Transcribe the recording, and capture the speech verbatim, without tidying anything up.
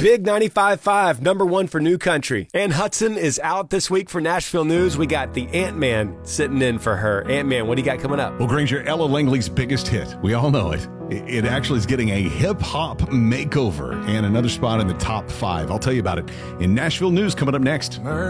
Big ninety-five point five, number one for New Country. Ann Hudson is out this week for Nashville News. We got the Ant-Man sitting in for her. Ant-Man, what do you got coming up? Well, Granger, Ella Langley's biggest hit. We all know it. It actually is getting a hip-hop makeover and another spot in the top five. I'll tell you about it in Nashville News coming up next.